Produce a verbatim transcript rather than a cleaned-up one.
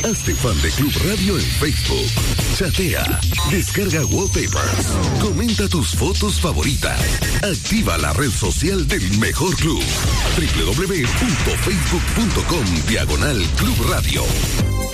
Hazte fan de Club Radio en Facebook. Chatea, descarga wallpapers, comenta tus fotos favoritas. Activa la red social del mejor club. doble u doble u doble u punto facebook punto com diagonal Club Radio.